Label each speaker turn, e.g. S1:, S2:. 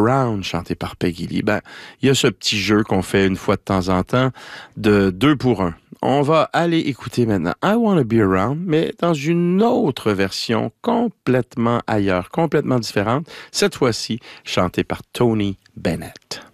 S1: Around, chanté par Peggy Lee. Ben, il y a ce petit jeu qu'on fait une fois de temps en temps de 2 pour 1. On va aller écouter maintenant I Wanna Be Around, mais dans une autre version complètement ailleurs, complètement différente, cette fois-ci chantée par Tony Bennett.